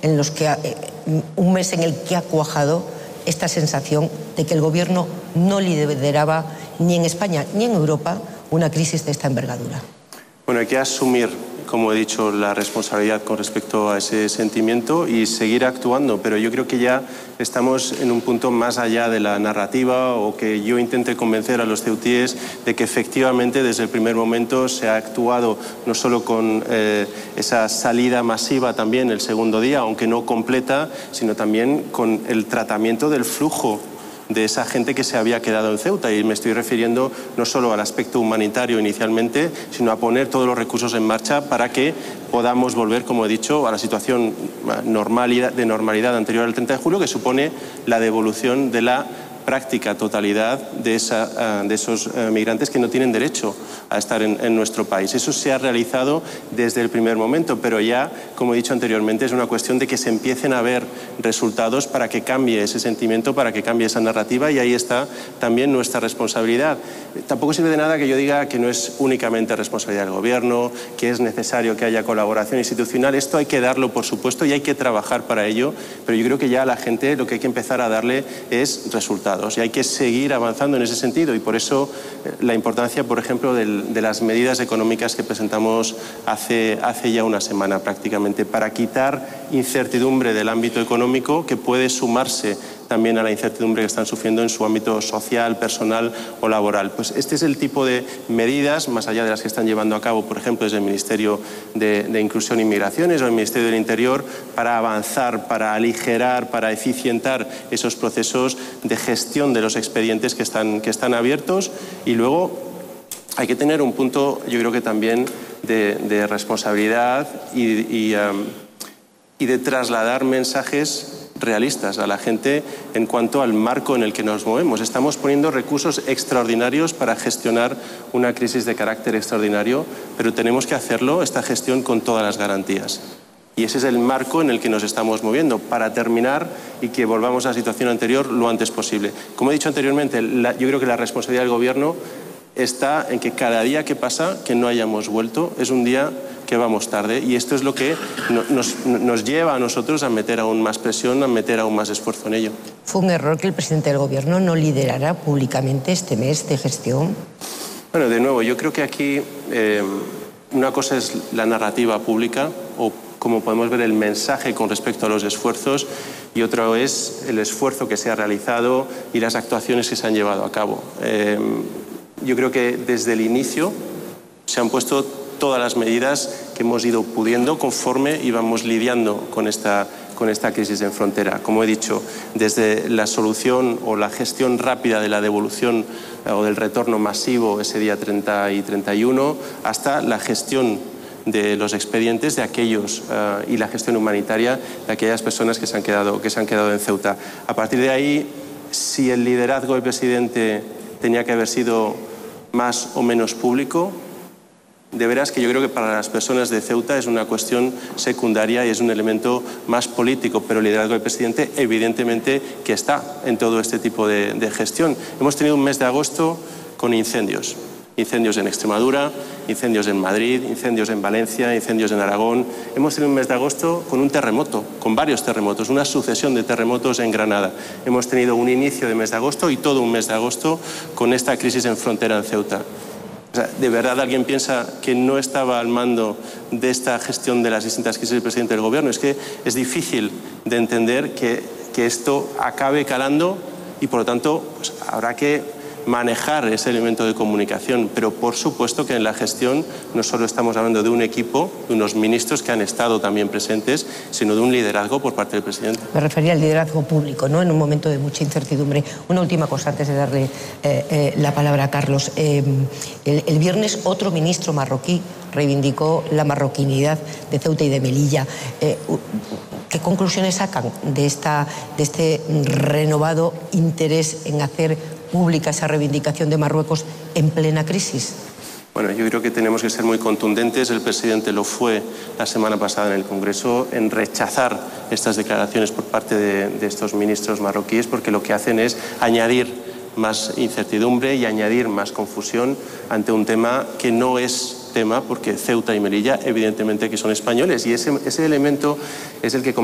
en los que un mes en el que ha cuajado esta sensación de que el Gobierno no lideraba ni en España ni en Europa una crisis de esta envergadura. Bueno, hay que asumir, como he dicho, la responsabilidad con respecto a ese sentimiento y seguir actuando, pero yo creo que ya estamos en un punto más allá de la narrativa, o que yo intente convencer a los ceutíes de que efectivamente desde el primer momento se ha actuado no solo con esa salida masiva también el segundo día, aunque no completa, sino también con el tratamiento del flujo de esa gente que se había quedado en Ceuta, y me estoy refiriendo no solo al aspecto humanitario inicialmente, sino a poner todos los recursos en marcha para que podamos volver, como he dicho, a la situación de normalidad anterior al 30 de julio, que supone la devolución de la práctica totalidad de esos migrantes que no tienen derecho a estar en nuestro país. Eso se ha realizado desde el primer momento, pero ya, como he dicho anteriormente, es una cuestión de que se empiecen a ver resultados para que cambie ese sentimiento, para que cambie esa narrativa, y ahí está también nuestra responsabilidad. Tampoco sirve de nada que yo diga que no es únicamente responsabilidad del Gobierno, que es necesario que haya colaboración institucional. Esto hay que darlo, por supuesto, y hay que trabajar para ello, pero yo creo que ya a la gente lo que hay que empezar a darle es resultados. Y hay que seguir avanzando en ese sentido, y por eso la importancia, por ejemplo, de las medidas económicas que presentamos hace ya una semana prácticamente, para quitar incertidumbre del ámbito económico, que puede sumarse también a la incertidumbre que están sufriendo en su ámbito social, personal o laboral. Pues este es el tipo de medidas, más allá de las que están llevando a cabo, por ejemplo, desde el Ministerio de Inclusión e Inmigraciones o el Ministerio del Interior, para avanzar, para aligerar, para eficientar esos procesos de gestión de los expedientes que están abiertos. Y luego hay que tener un punto, yo creo que también de responsabilidad y de trasladar mensajes realistas a la gente en cuanto al marco en el que nos movemos. Estamos poniendo recursos extraordinarios para gestionar una crisis de carácter extraordinario, pero tenemos que hacerlo, esta gestión, con todas las garantías. Y ese es el marco en el que nos estamos moviendo, para terminar y que volvamos a la situación anterior lo antes posible. Como he dicho anteriormente, yo creo que la responsabilidad del Gobierno está en que cada día que pasa, que no hayamos vuelto, es un día que vamos tarde, y esto es lo que nos lleva a nosotros a meter aún más presión, a meter aún más esfuerzo en ello. ¿Fue un error que el presidente del Gobierno no liderara públicamente este mes de gestión? Bueno, de nuevo, yo creo que aquí una cosa es la narrativa pública, o como podemos ver el mensaje con respecto a los esfuerzos, y otro es el esfuerzo que se ha realizado y las actuaciones que se han llevado a cabo. Yo creo que desde el inicio se han puesto todas las medidas que hemos ido pudiendo conforme íbamos lidiando con esta crisis en frontera. Como he dicho, desde la solución o la gestión rápida de la devolución o del retorno masivo ese día 30 y 31, hasta la gestión de los expedientes de aquellos y la gestión humanitaria de aquellas personas que se han quedado en Ceuta. A partir de ahí, si el liderazgo del presidente tenía que haber sido más o menos público, de veras que yo creo que para las personas de Ceuta es una cuestión secundaria y es un elemento más político, pero el liderazgo del presidente evidentemente que está en todo este tipo de gestión. Hemos tenido un mes de agosto con incendios en Extremadura, incendios en Madrid, incendios en Valencia, incendios en Aragón. Hemos tenido un mes de agosto con un terremoto, con varios terremotos, una sucesión de terremotos en Granada. Hemos tenido un inicio de mes de agosto y todo un mes de agosto con esta crisis en frontera en Ceuta. O sea, ¿de verdad alguien piensa que no estaba al mando de esta gestión de las distintas crisis del presidente del Gobierno? Es que es difícil de entender que esto acabe calando, y por lo tanto pues, habrá que manejar ese elemento de comunicación, pero por supuesto que en la gestión no solo estamos hablando de un equipo, de unos ministros que han estado también presentes, sino de un liderazgo por parte del presidente. Me refería al liderazgo público, ¿no?, en un momento de mucha incertidumbre. Una última cosa antes de darle la palabra a Carlos. El viernes otro ministro marroquí reivindicó la marroquinidad de Ceuta y de Melilla. ¿Qué conclusiones sacan de este renovado interés en hacer pública esa reivindicación de Marruecos en plena crisis? Bueno, yo creo que tenemos que ser muy contundentes. El presidente lo fue la semana pasada en el Congreso en rechazar estas declaraciones por parte de estos ministros marroquíes, porque lo que hacen es añadir más incertidumbre y añadir más confusión ante un tema que no es tema, porque Ceuta y Melilla evidentemente que son españoles, y ese elemento es el que